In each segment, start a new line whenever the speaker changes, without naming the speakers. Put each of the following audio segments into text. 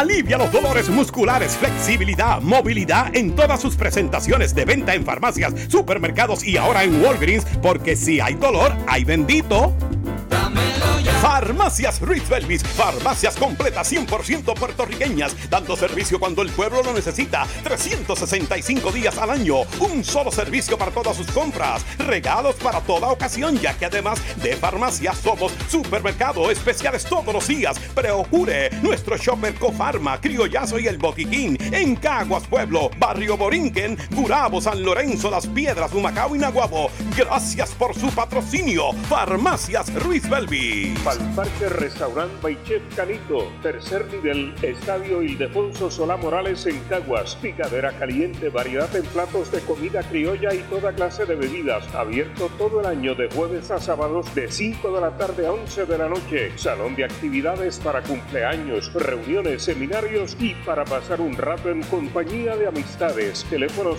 Alivia los dolores musculares, flexibilidad, movilidad en todas sus presentaciones de venta en farmacias, supermercados y ahora en Walgreens, porque si hay dolor, hay bendito. Dámelo ya. Farmacias Ruiz Belvis, farmacias completas 100% puertorriqueñas, dando servicio cuando el pueblo lo necesita, 365 días al año, un solo servicio para todas sus compras, regalos para toda ocasión, ya que además de farmacias somos supermercado, especiales todos los días. Procure nuestro shopper Cofarma, Criollazo y El Boquiquín, en Caguas Pueblo, Barrio Borinquen, Gurabo, San Lorenzo, Las Piedras, Humacao y Naguabo. Gracias por su patrocinio. Farmacias Ruiz Belvis.
Parque Restaurant by Chef Canito, tercer nivel, Estadio Ildefonso Solá Morales en Caguas, picadera caliente, variedad en platos de comida criolla y toda clase de bebidas, abierto todo el año de jueves a sábados de 5 de la tarde a 11 de la noche, salón de actividades para cumpleaños, reuniones, seminarios y para pasar un rato en compañía de amistades, teléfono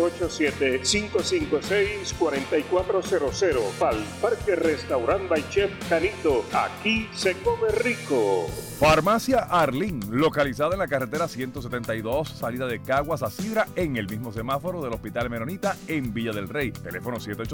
787-556-4400, Parque Restaurant by Chef Canito, aquí se come rico.
Farmacia Arlín, localizada en la carretera 172, salida de Caguas a Sidra, en el mismo semáforo del Hospital Menonita en Villa del Rey. Teléfono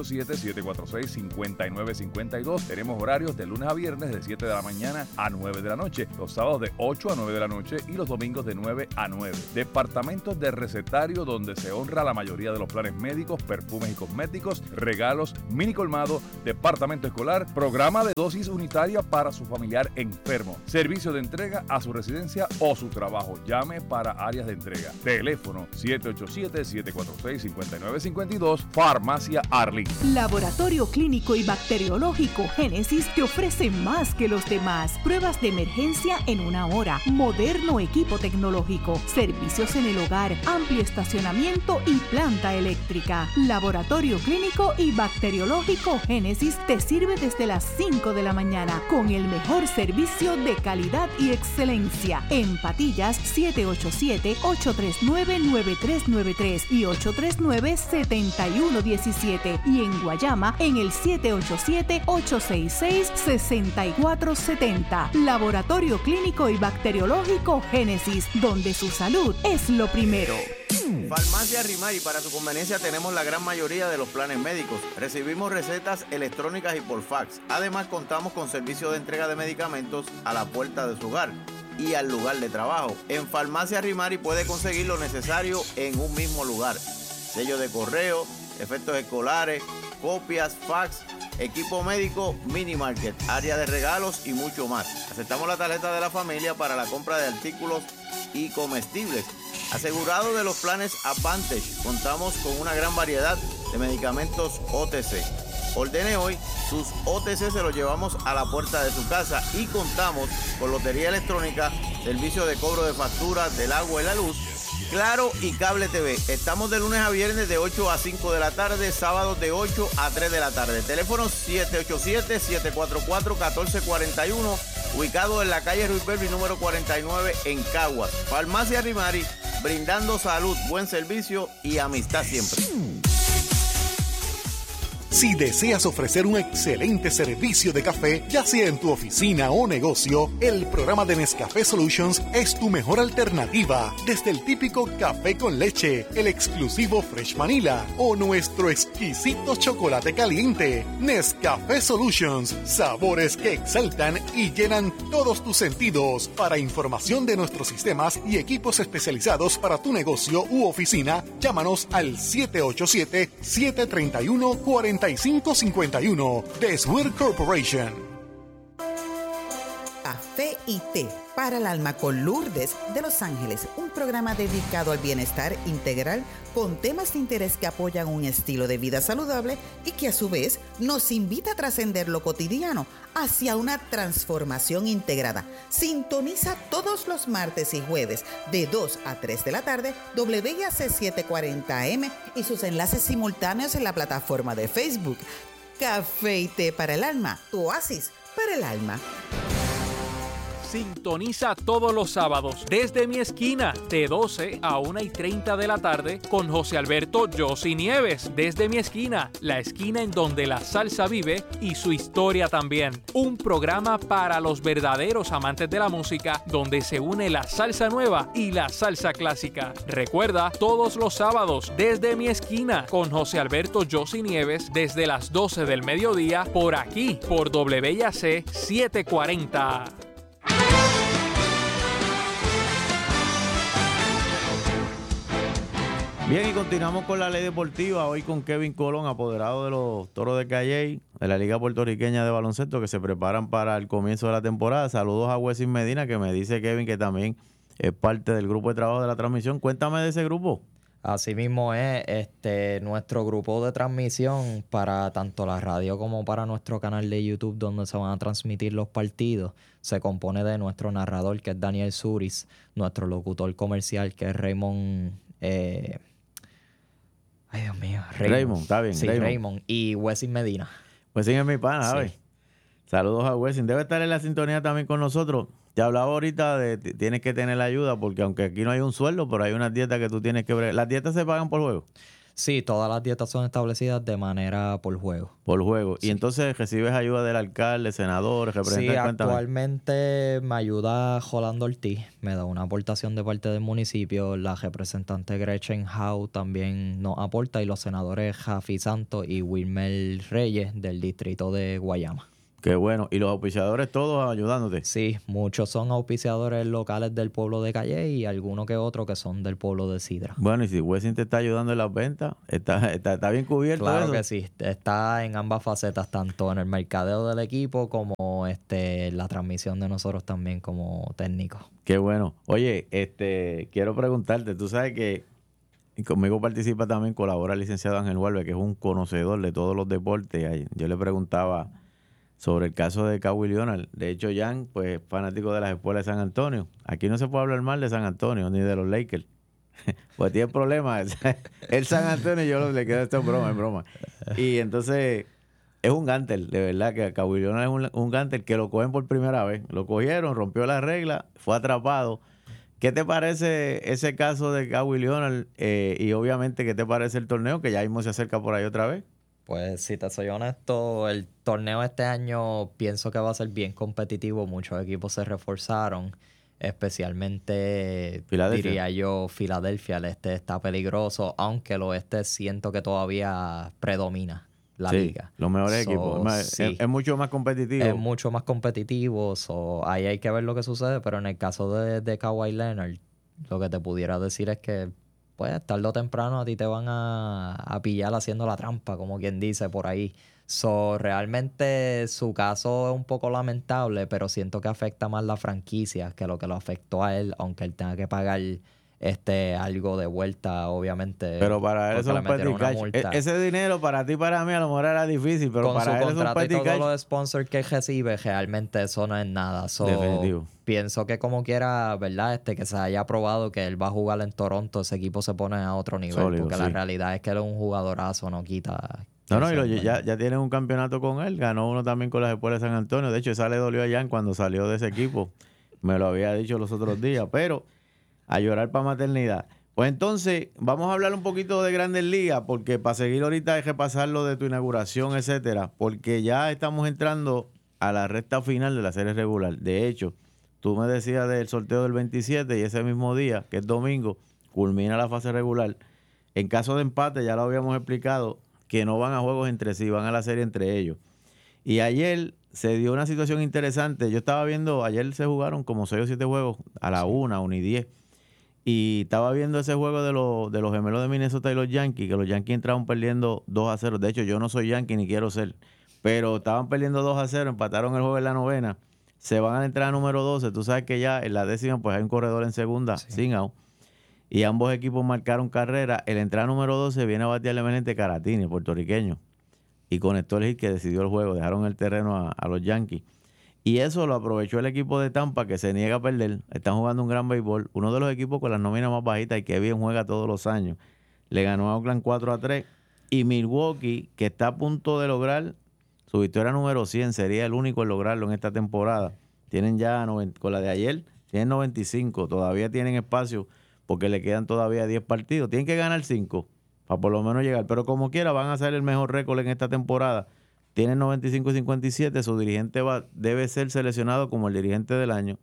787-746-5952. Tenemos horarios de lunes a viernes de 7 de la mañana a 9 de la noche, los sábados de 8 a 9 de la noche y los domingos de 9 a 9. Departamentos de recetario donde se honra la mayoría de los planes médicos, perfumes y cosméticos, regalos, mini colmado, departamento escolar, programa de dosis unitaria para su familiar enfermo, servicio de entrega a su residencia o su trabajo. Llame para áreas de entrega. Teléfono 787-746-5952, Farmacia Arlín.
Laboratorio Clínico y Bacteriológico Génesis te ofrece más que los demás. Pruebas de emergencia en 1 hora, moderno equipo tecnológico, servicios en el hogar, amplio estacionamiento y planta eléctrica. Laboratorio Clínico y Bacteriológico Génesis te sirve desde las 5 de la mañana con el mejor servicio de calidad y excelencia. En Patillas, 787-839-9393 y 839-7117. Y en Guayama, en el 787-866-6470. Laboratorio Clínico y Bacteriológico Génesis, donde su salud es lo primero.
Farmacia Rimari, para su conveniencia tenemos la gran mayoría de los planes médicos. Recibimos recetas electrónicas y por fax. Además contamos con servicio de entrega de medicamentos a la puerta de su hogar y al lugar de trabajo. En Farmacia Rimari puede conseguir lo necesario en un mismo lugar. Sello de correo, efectos escolares, copias, fax, equipo médico, mini market, área de regalos y mucho más. Aceptamos la tarjeta de la familia para la compra de artículos y comestibles. Asegurado de los planes Advantage, contamos con una gran variedad de medicamentos OTC. Ordene hoy, sus OTC se los llevamos a la puerta de su casa y contamos con lotería electrónica, servicio de cobro de facturas del agua y la luz, Claro y Cable TV. Estamos de lunes a viernes de 8 a 5 de la tarde, sábados de 8 a 3 de la tarde. Teléfono 787-744-1441, ubicado en la calle Ruiz Belvis número 49 en Caguas. Farmacia Rimari, brindando salud, buen servicio y amistad siempre.
Si deseas ofrecer un excelente servicio de café, ya sea en tu oficina o negocio, el programa de Nescafé Solutions es tu mejor alternativa. Desde el típico café con leche, el exclusivo Fresh Vanilla o nuestro exquisito chocolate caliente. Nescafé Solutions, sabores que exaltan y llenan todos tus sentidos. Para información de nuestros sistemas y equipos especializados para tu negocio u oficina, llámanos al 787-731-4551 de Swear Corporation.
Café y té para el alma con Lourdes de Los Ángeles, un programa dedicado al bienestar integral con temas de interés que apoyan un estilo de vida saludable y que a su vez nos invita a trascender lo cotidiano hacia una transformación integrada. Sintoniza todos los martes y jueves de 2 a 3 de la tarde WIAC 740 AM y sus enlaces simultáneos en la plataforma de Facebook. Café y té para el alma, tu oasis para el alma.
Sintoniza todos los sábados desde mi esquina de 12 a 1:30 de la tarde con José Alberto Yossi Nieves. Desde mi esquina, la esquina en donde la salsa vive y su historia también. Un programa para los verdaderos amantes de la música donde se une la salsa nueva y la salsa clásica. Recuerda, todos los sábados desde mi esquina con José Alberto Yossi Nieves desde las 12 del mediodía por aquí, por WIAC 740.
Bien, y continuamos con la ley deportiva, hoy con Kevin Colón, apoderado de los Toros de Calley, de la Liga Puertorriqueña de Baloncesto, que se preparan para el comienzo de la temporada. Saludos a Wesley Medina, que me dice Kevin que también es parte del grupo de trabajo de la transmisión. Cuéntame de ese grupo.
Así mismo es, nuestro grupo de transmisión para tanto la radio como para nuestro canal de YouTube donde se van a transmitir los partidos. Se compone de nuestro narrador, que es Daniel Suris, nuestro locutor comercial, que es Raymond... Ay, Dios mío.
Raymond, está bien.
Sí, Raymond. Y Wesley Medina.
Wesley es mi pana, ¿sabes?
Sí.
Saludos a Wesley. Debe estar en la sintonía también con nosotros. Te hablaba ahorita de tienes que tener la ayuda, porque aunque aquí no hay un sueldo, pero hay unas dietas que tú tienes que ver. ¿Las dietas se pagan por juego?
Sí, todas las dietas son establecidas de manera por juego.
Por juego.
Sí.
Y entonces recibes ayuda del alcalde, senadores, representantes.
Sí,
Cuéntame.
actualmente me ayuda Rolando Ortiz, me da una aportación de parte del municipio. La representante Gretchen Howe también nos aporta, y los senadores Jafi Santos y Wilmer Reyes del distrito de Guayama.
Qué bueno. ¿Y los auspiciadores todos ayudándote?
Sí, muchos son auspiciadores locales del pueblo de Calle y algunos que otros que son del pueblo de Sidra.
Bueno, y si Wesley te está ayudando en las ventas, está bien cubierto.
Claro
eso.
que sí, está en ambas facetas, tanto en el mercadeo del equipo como la transmisión de nosotros también como técnicos.
Qué bueno. Oye, quiero preguntarte, tú sabes que conmigo participa también, colabora el licenciado Ángel Hualve, que es un conocedor de todos los deportes. Yo le preguntaba sobre el caso de Kawhi Leonard. De hecho, Jan, pues fanático de las escuelas de San Antonio. Aquí no se puede hablar mal de San Antonio, ni de los Lakers. Pues tiene problemas. El San Antonio, yo le quedo esto en broma. Y entonces, es un gantel, de verdad, que Kawhi Leonard es un gantel que lo cogen por primera vez. Lo cogieron, rompió la regla, fue atrapado. ¿Qué te parece ese caso de Kawhi Leonard? Y obviamente, ¿qué te parece el torneo? Que ya mismo se acerca por ahí otra vez.
Pues si te soy honesto, el torneo este año pienso que va a ser bien competitivo. Muchos equipos se reforzaron, especialmente diría yo Filadelfia. El este está peligroso, aunque el oeste siento que todavía predomina la liga.
Los mejores equipos. Es mucho más competitivo.
Es mucho más competitivo. Ahí hay que ver lo que sucede, pero en el caso de Kawhi Leonard, lo que te pudiera decir es que pues tarde o temprano a ti te van a pillar haciendo la trampa, como quien dice por ahí. Realmente su caso es un poco lamentable, pero siento que afecta más la franquicia que lo afectó a él, aunque él tenga que pagar algo de vuelta, obviamente.
Pero para él es un petty cash. Ese dinero para ti y para mí a lo mejor era difícil, pero con para él es un petty cash. Con todos
los sponsors que recibe, realmente eso no es nada.
Definitivo.
Pienso que como quiera, ¿verdad? Que se haya probado que él va a jugar en Toronto, ese equipo se pone a otro nivel. Sólido, porque la realidad es que él es un jugadorazo, no quita...
ya tienen un campeonato con él. Ganó uno también con las Espuelas de San Antonio. De hecho, esa le dolió a Jan cuando salió de ese equipo. Me lo había dicho los otros días, pero... a llorar para maternidad. Pues entonces, vamos a hablar un poquito de Grandes Ligas, porque para seguir ahorita hay que pasar lo de tu inauguración, etcétera, porque ya estamos entrando a la recta final de la serie regular. De hecho, tú me decías del sorteo del 27 y ese mismo día, que es domingo, culmina la fase regular. En caso de empate, ya lo habíamos explicado, que no van a juegos entre sí, van a la serie entre ellos. Y ayer se dio una situación interesante. Yo estaba viendo, ayer se jugaron como 6 o 7 juegos a la 1:10. Y estaba viendo ese juego de los gemelos de Minnesota y los Yankees, que los Yankees entraron perdiendo 2-0. De hecho, yo no soy Yankee ni quiero ser, pero estaban perdiendo 2-0, empataron el juego en la 9ª, se van a la entrada número 12. Tú sabes que ya en la 10ª pues hay un corredor en segunda, sin out, y ambos equipos marcaron carrera. En la entrada número 12 viene a batear el emergente Caratini, el puertorriqueño, y conectó el hit que decidió el juego. Dejaron el terreno a los Yankees. Y eso lo aprovechó el equipo de Tampa, que se niega a perder. Están jugando un gran béisbol. Uno de los equipos con las nóminas más bajitas y que bien juega todos los años. Le ganó a Oakland 4-3. Y Milwaukee, que está a punto de lograr su victoria número 100, sería el único en lograrlo en esta temporada.
tienen ya, con la de ayer, tienen 95, todavía tienen espacio porque le quedan todavía 10 partidos. Tienen que ganar 5 para por lo menos llegar, pero como quiera van a hacer el mejor récord en esta temporada. Tienen 95 y 57, su dirigente debe ser seleccionado como el dirigente del año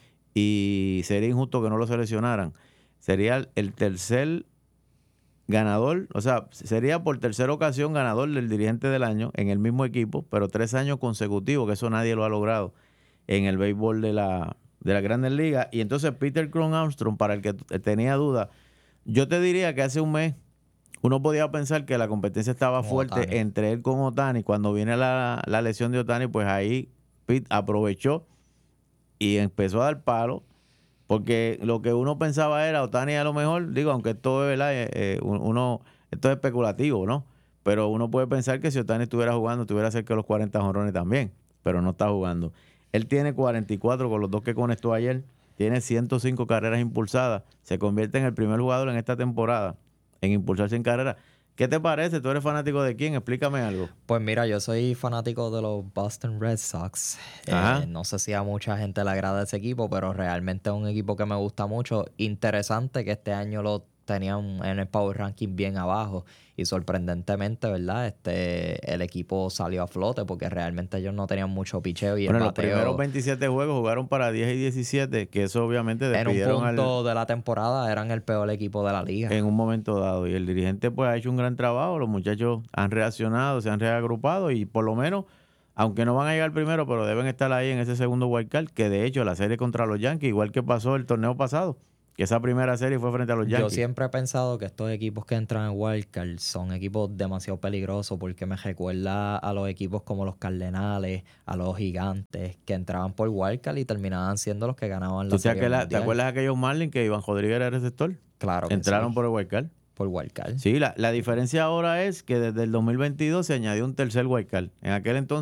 y sería injusto que no lo seleccionaran. Sería el tercer ganador, o sea, sería por tercera ocasión ganador del dirigente del año en el mismo equipo, pero 3 años consecutivos, que eso nadie lo ha logrado en el béisbol de la Grandes Ligas. Y entonces Peter Cron Armstrong, para el que tenía duda, yo te diría que hace un mes uno podía pensar que la competencia estaba fuerte Ohtani entre él con Ohtani. Cuando viene la lesión de Ohtani, pues ahí Pete aprovechó y empezó a dar palo, porque lo que uno pensaba era Ohtani a lo mejor, digo, aunque esto es verdad, esto es especulativo, ¿no? Pero uno puede pensar que si Ohtani estuviera jugando, estuviera cerca de los 40 jonrones también, pero no está jugando. Él tiene 44 con los 2 que conectó ayer, tiene 105 carreras impulsadas, se convierte en el primer jugador en esta temporada en impulsarse en carrera. ¿Qué te parece? ¿Tú eres fanático de quién? Explícame algo.
Pues mira, yo soy fanático de los Boston Red Sox. No sé si a mucha gente le agrada ese equipo, pero realmente es un equipo que me gusta mucho. Interesante que este año lo tenían en el Power Ranking bien abajo y sorprendentemente, ¿verdad? El equipo salió a flote porque realmente ellos no tenían mucho picheo y el bateo.
Los primeros 27 juegos jugaron para 10 y 17, que eso obviamente despidieron
en un punto de la temporada eran el peor equipo de la liga.
En un momento dado. Y el dirigente pues ha hecho un gran trabajo, los muchachos han reaccionado, se han reagrupado y por lo menos, aunque no van a llegar primero, pero deben estar ahí en ese segundo wild card, que de hecho la serie contra los Yankees, igual que pasó el torneo pasado, que esa primera serie fue frente a los Yankees.
Yo siempre he pensado que estos equipos que entran en wildcard son equipos demasiado peligrosos porque me recuerda a los equipos como los Cardenales, a los Gigantes, que entraban por wildcard y terminaban siendo los que ganaban la serie mundial.
¿Te acuerdas de aquellos Marlins que Iván Rodríguez era el receptor?
Claro que
entraron
sí.
por el wildcard.
Por wildcard.
Sí, la diferencia ahora es que desde el 2022 se añadió un tercer wildcard. En aquel entonces